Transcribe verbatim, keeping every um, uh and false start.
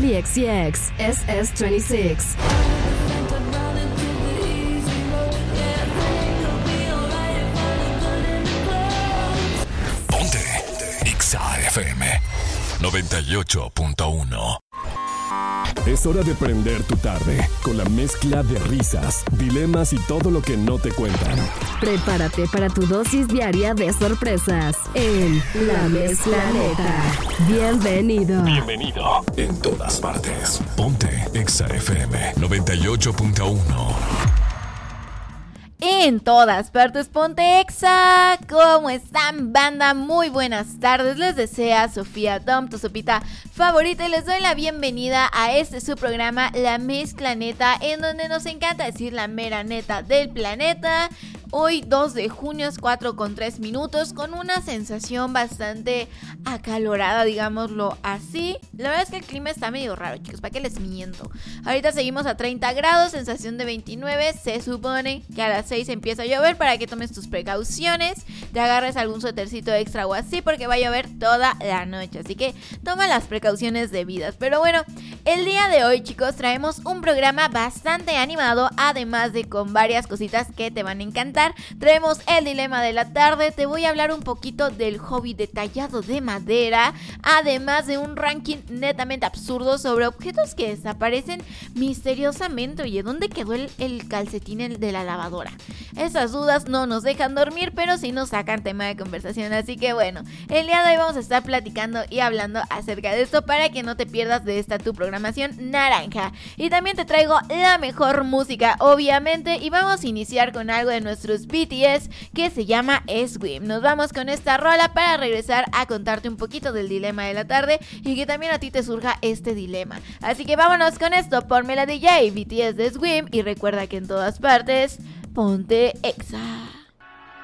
Charlie X C X, S S veintiséis. Ponte Exa F M noventa y ocho punto uno. Es hora de prender tu tarde con la mezcla de risas, dilemas y todo lo que no te cuentan. Prepárate para tu dosis diaria de sorpresas en La Mezcla Neta. Bienvenido. Bienvenido. En todas partes. Ponte Exa F M noventa y ocho punto uno. En todas partes, ponte Exa. ¿Cómo están, banda? Muy buenas tardes. Les desea Sofía Dom, tu sopita favorita, y les doy la bienvenida a este su programa, La Mezcla Neta, en donde nos encanta decir la mera neta del planeta. Hoy dos de junio, es cuatro con tres minutos, con una sensación bastante acalorada, digámoslo así. La verdad es que el clima está medio raro, chicos, ¿para qué les miento? Ahorita seguimos a treinta grados, sensación de veintinueve. Se supone que a las seis empieza a llover, para que tomes tus precauciones, te agarres algún suétercito extra o así, porque va a llover toda la noche, así que toma las precauciones debidas. Pero bueno, el día de hoy, chicos, traemos un programa bastante animado, además de con varias cositas que te van a encantar. Traemos el dilema de la tarde, te voy a hablar un poquito del hobby de tallado de madera, además de un ranking netamente absurdo sobre objetos que desaparecen misteriosamente. Oye, ¿dónde quedó el, el calcetín de la lavadora? Esas dudas no nos dejan dormir, pero sí nos sacan tema de conversación, así que bueno, el día de hoy vamos a estar platicando y hablando acerca de esto para que no te pierdas de esta tu programación naranja. Y también te traigo la mejor música, obviamente, y vamos a iniciar con algo de nuestros B T S que se llama Swim. Nos vamos con esta rola para regresar a contarte un poquito del dilema de la tarde y que también a ti te surja este dilema. Así que vámonos con esto, ponme la D J, B T S de Swim, y recuerda que en todas partes, ponte Exa.